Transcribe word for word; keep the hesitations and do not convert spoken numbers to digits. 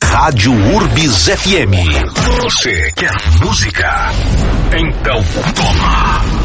Rádio Urbis F M. Você quer música? Então toma!